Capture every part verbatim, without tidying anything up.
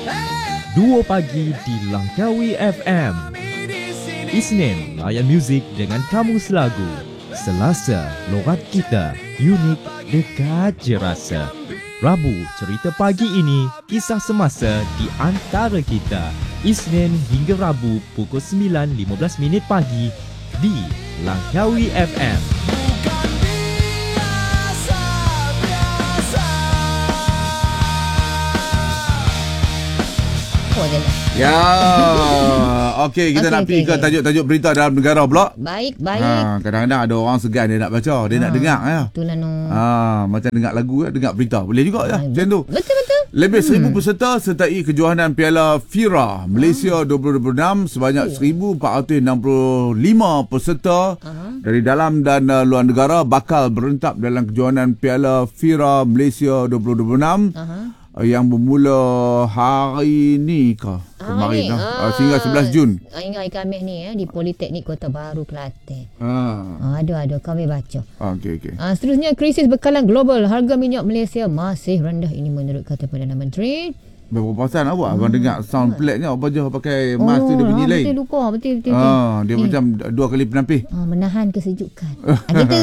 Duo Pagi di Langkawi F M. Isnin, layan muzik dengan kamus lagu. Selasa, logat kita, unik, dekat je rasa. Rabu, cerita pagi ini, kisah semasa di antara kita. Isnin hingga Rabu pukul sembilan lima belas minit pagi di Langkawi F M. Ya, okey, kita okay, nak pergi okay, ke tajuk-tajuk berita dalam negara pula. Baik, baik. Ha, kadang-kadang ada orang segan dia nak baca, dia ha, nak dengar ya. Itulah no. Ha, macam dengar lagu ya, dengar berita. Boleh juga ya, macam tu. Betul-betul. Lebih hmm. seribu peserta sertai kejohanan Piala Fira Malaysia dua ribu dua puluh enam sebanyak oh. seribu empat ratus enam puluh lima peserta uh-huh. dari dalam dan uh, luar negara bakal berentap dalam kejohanan Piala Fira Malaysia dua ribu dua puluh enam. Uh-huh. Yang bermula hari ni ke kemarin lah, ah, sehingga sebelas Jun. Hingga hari Khamis ni eh, di Politeknik Kota Baru Kelantan. Ah. Ada ada kami baca. Ah, okey okey. Ah, seterusnya krisis bekalan global, harga minyak Malaysia masih rendah, ini menurut kata Perdana Menteri. Berapa perasaan awak abang hmm. dengar sound peliknya apa je pakai mask oh, tu dia bunyi ah, lain. Betul lupa betul betul. Ah, dia ni. macam dua kali penampih. Ah, menahan kesejukan. ah, gitu.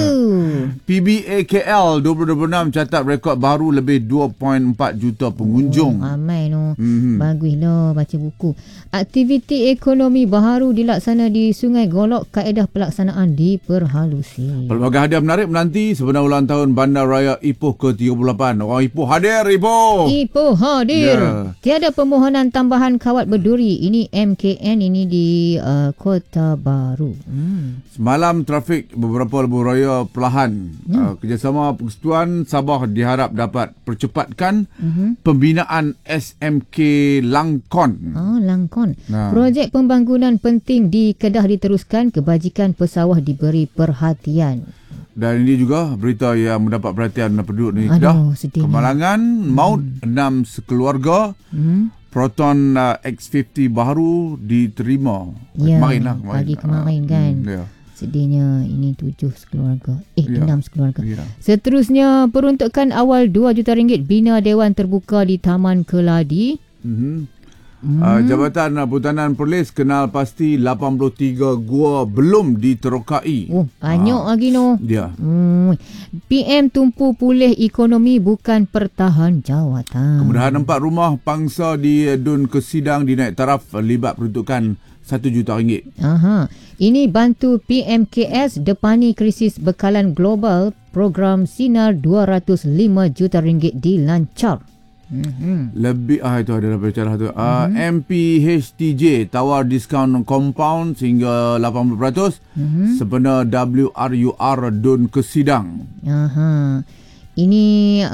P B A K L dua ribu dua puluh enam catat rekod baru lebih dua perpuluhan empat juta pengunjung. Oh, ramai no. Mm-hmm. Baguslah baca buku. Aktiviti ekonomi baharu dilaksana di Sungai Golok, kaedah pelaksanaan diperhalusi. Pelbagai hadiah menarik menanti sebenar ulang tahun Bandar Raya Ipoh ke tiga puluh lapan. Orang Ipoh hadir Ipoh. Ipoh hadir. Yeah. Tiada permohonan tambahan kawat berduri. Ini M K N ini di uh, Kota Baru. Hmm. Semalam trafik beberapa lebuh raya perlahan. Hmm. Uh, kerjasama Persekutuan Sabah diharap dapat percepatkan uh-huh. pembinaan S M K Langkon. Oh, Langkon. Nah. Projek pembangunan penting di Kedah diteruskan, kebajikan pesawah diberi perhatian. Dan ini juga berita yang mendapat perhatian penduduk negeri Kedah. Kemalangan hmm. maut enam sekeluarga. Hmm. Proton uh, X lima puluh baru diterima. Ya, kemarin lah. Kemarin. Pagi kemarin uh, kan. Hmm, ya. Sedihnya ini tujuh sekeluarga. Eh, ya. enam sekeluarga. Ya. Seterusnya, peruntukan awal dua juta ringgit bina Dewan Terbuka di Taman Keladi. Hmm. Hmm. Uh, Jabatan Perhutanan Perlis kenal pasti lapan puluh tiga gua belum diterokai. Oh, banyak uh, lagi no. Dia. Hmm. P M tumpu pulih ekonomi bukan pertahan jawatan. Kemudahan empat rumah pangsa di Dun Kesidang dinaik taraf libat peruntukan satu juta ringgit. Aha. Ini bantu P M K S depani krisis bekalan global. Program Sinar dua ratus lima juta ringgit dilancar. Mm-hmm. Lebih ah itu adalah bicara tu. Uh, mm-hmm. M P H T J tawar diskaun compound sehingga lapan puluh peratus. Mm-hmm. Sebenar W R U R Dun Kesidang. Aha. Ini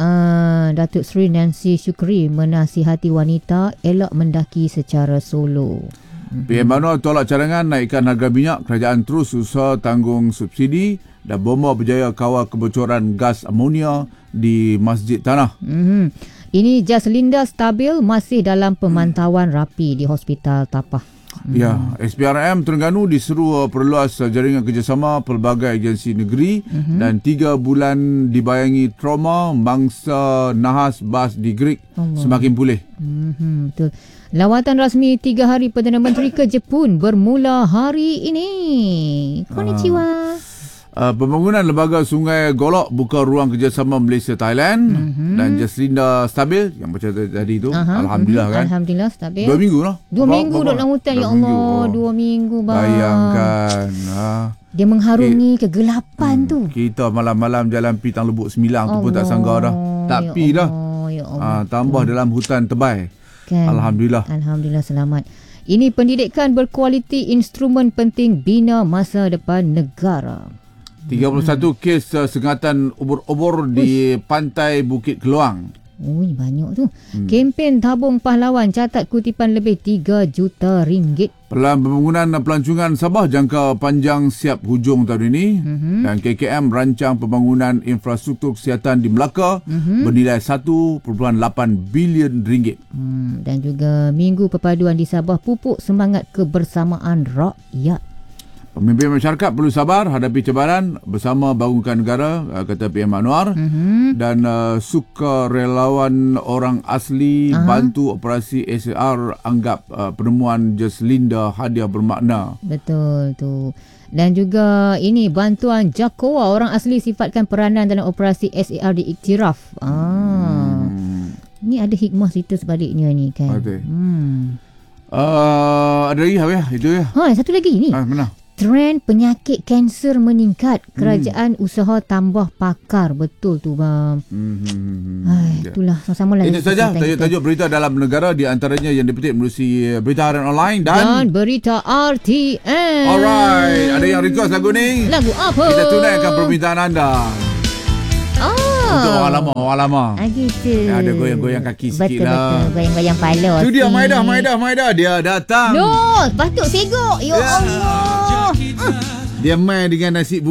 uh, Datuk Seri Nancy Syukri menasihati wanita elak mendaki secara solo. Mm-hmm. P M Bano tolak cadangan naikkan harga minyak. Kerajaan terus usaha tanggung subsidi. Dan bomba berjaya kawal kebocoran gas amonia di Masjid Tanah. Mm-hmm. Ini jas Linda stabil, masih dalam pemantauan rapi di Hospital Tapah. Hmm. Ya, S P R M Terengganu diseru perluas jaringan kerjasama pelbagai agensi negeri uh-huh. dan tiga bulan dibayangi trauma, mangsa nahas bas di Greek oh, semakin pulih. Uh-huh, betul. Lawatan rasmi tiga hari Perdana Menteri ke Jepun bermula hari ini. Konnichiwa. Uh. Uh, pembangunan lembaga Sungai Golok buka ruang kerjasama Malaysia-Thailand mm-hmm. dan Jaslinda stabil yang macam tadi tu. Uh-huh. Alhamdulillah mm-hmm. kan. Alhamdulillah stabil. Dua minggu lah. Dua Bapak, minggu duduk dalam hutan. Ya Allah. Minggu. Dua minggu bang. Bayangkan. Ha. Dia mengharungi eh, kegelapan hmm, tu. Kita malam-malam jalan pergi Tang Lebuk Sembilang tu pun tak sangka dah. Tak ya pi dah. Ya Allah. Ha, tambah hmm. dalam hutan tebal. Kan. Alhamdulillah. Alhamdulillah selamat. Ini pendidikan berkualiti instrumen penting bina masa depan negara. tiga puluh satu hmm. kes uh, sengatan ubur-ubur di pantai Bukit Keluang. Ui, banyak tu. Hmm. Kempen tabung pahlawan catat kutipan lebih tiga juta ringgit. Pelan pembangunan pelancongan Sabah jangka panjang siap hujung tahun ini. Mm-hmm. Dan K K M rancang pembangunan infrastruktur kesihatan di Melaka mm-hmm. bernilai satu perpuluhan lapan bilion ringgit. Hmm. Dan juga Minggu Perpaduan di Sabah pupuk semangat kebersamaan rakyat. Pemimpin masyarakat perlu sabar hadapi cabaran bersama bangunkan negara, uh, kata P M Anwar. Mm-hmm. Dan uh, sukarelawan orang asli uh-huh. bantu operasi S A R anggap uh, penemuan Jeslinda hadiah bermakna. Betul tu. Dan juga ini bantuan Jakowa orang asli sifatkan peranan dalam operasi S A R diiktiraf. Ah. Hmm. Ni ada hikmah cerita sebaliknya ni kan. Okay. Hmm. Uh, ada lagi ya itu ya. Ha, satu lagi ni. Ah, mana? Trend penyakit kanser meningkat. Kerajaan hmm. usaha tambah pakar. Betul tu bang. Hmm. Hai, itulah sama-sama lah. Itu saja tajuk-tajuk berita dalam negara, di antaranya yang dipetik melalui berita harian online dan, dan berita R T M. Alright, ada yang request lagu ni. Lagu apa? Kita tunaikan permintaan anda. Oh. Untuk orang lama, orang lama. Ah, gitu. Ya, ada goyang-goyang kaki sikit betul, lah. Betul, goyang-goyang pala. Tu dia, Maidah, Maidah, Maidah. Dia datang. No, patut segok. Ya, ya. Allah. Dia main dengan nasi